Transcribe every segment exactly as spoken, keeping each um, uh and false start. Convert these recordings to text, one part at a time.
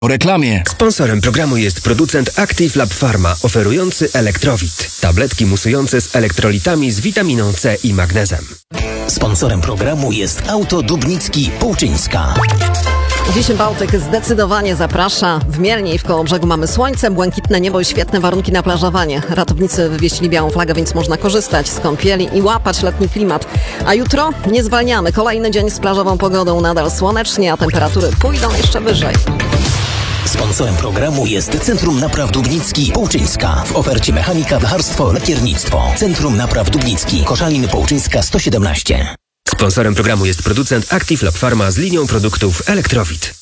Po reklamie. Sponsorem programu jest producent Active Lab Pharma, oferujący Elektrowit. Tabletki musujące z elektrolitami z witaminą C i magnezem. Sponsorem programu jest Auto Dubnicki Półczyńska. Dziś Bałtyk zdecydowanie zaprasza. W Mielnie i w Kołobrzegu mamy słońce, błękitne niebo i świetne warunki na plażowanie. Ratownicy wywieźli białą flagę, więc można korzystać z kąpieli i łapać letni klimat. A jutro nie zwalniamy. Kolejny dzień z plażową pogodą, nadal słonecznie, a temperatury pójdą jeszcze wyżej. Sponsorem programu jest Centrum Napraw Dubnicki Półczyńska. W ofercie mechanika, blacharstwo, lakiernictwo. Centrum Napraw Dubnicki, Koszalin Półczyńska sto siedemnaście. Sponsorem programu jest producent Active Lab Pharma z linią produktów Elektrowit.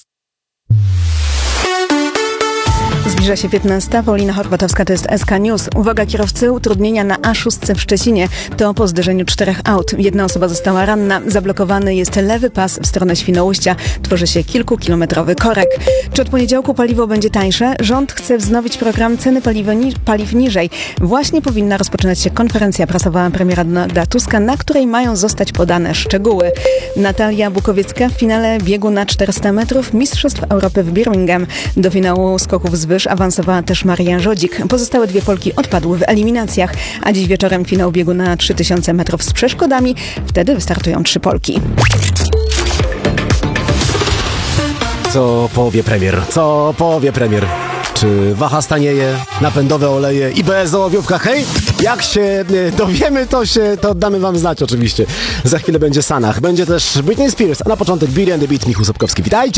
Zbliża się piętnasta. Paulina Horbatowska, to jest S K News. Uwaga kierowcy, utrudnienia na A sześć w Szczecinie. To po zderzeniu czterech aut. Jedna osoba została ranna. Zablokowany jest lewy pas w stronę Świnoujścia. Tworzy się kilkukilometrowy korek. Czy od poniedziałku paliwo będzie tańsze? Rząd chce wznowić program ceny paliwa ni- paliw niżej. Właśnie powinna rozpoczynać się konferencja prasowa premiera Donalda Tuska, na której mają zostać podane szczegóły. Natalia Bukowiecka w finale biegu na czterysta metrów Mistrzostw Europy w Birmingham. Do finału skoków z wyż awansowała też Maria Żodzik. Pozostałe dwie Polki odpadły w eliminacjach, a dziś wieczorem finał biegu na trzy tysiące metrów z przeszkodami. Wtedy wystartują trzy Polki. Co powie premier? Co powie premier? Czy waha stanieje, napędowe oleje i bezołowiówka, hej? Jak się dowiemy, to się to damy wam znać oczywiście. Za chwilę będzie Sanach, będzie też Britney Spears, a na początek Beauty and the Beat, Michał Sobkowski. Witajcie!